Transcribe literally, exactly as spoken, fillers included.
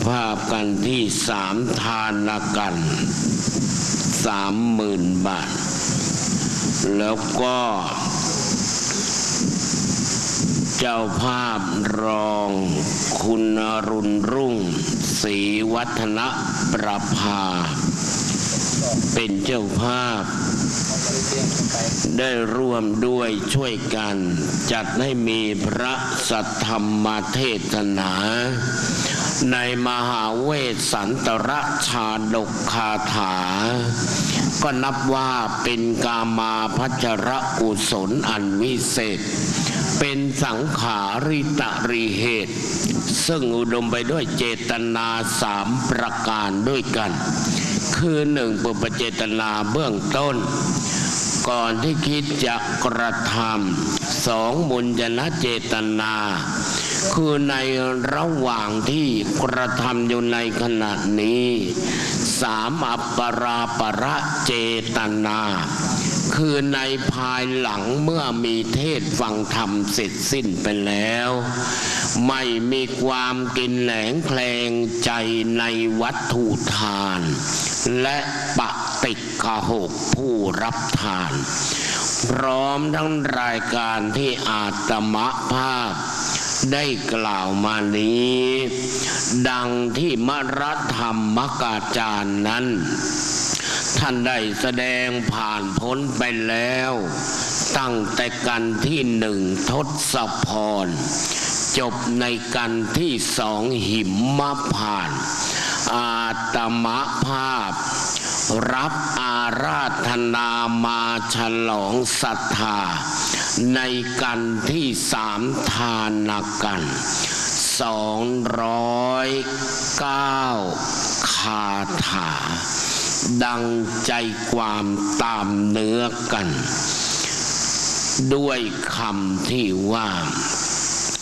ภาพกันที่สามทานกันสามหมื่นบาทแล้วก็เจ้าภาพรองคุณอรุณรุ่งศรีวัฒนประภาเป็นเจ้าภาพได้ร่วมด้วยช่วยกันจัดให้มีพระสัทธรรมเทศนาในมหาเวสสันตรชาดกคาถาก็นับว่าเป็นกามาพัชรกุศลอันวิเศษเป็นสังขาริตริเหตุซึ่งอุดมไปด้วยเจตนาสามประการด้วยกันคือหนึ่งปุปเจตนาเบื้องต้นก่อนที่คิดจะกระทำสองบุญญาเจตนาคือในระหว่างที่กระทำอยู่ในขณะนี้สามอัปปราประเจตนาคือในภายหลังเมื่อมีเทศฟังธรรมเสร็จสิ้นไปแล้วไม่มีความกินแหลงแคลงใจในวัตถุทานและปฏิฆะหกผู้รับทานพร้อมทั้งรายการที่อาตมภาพได้กล่าวมานี้ดังที่มรธรรมกาจารย์นั้นท่านได้แสดงผ่านพ้นไปแล้วตั้งแต่กันที่หนึ่งทศพรจบในกันที่สองหิมผ่านอาตมภาพรับอาราธนามาฉลองศรัทธาในกันที่สามทานกันสองร้อยเก้าคาถาดังใจความตามเนื้อกันด้วยคำที่ว่า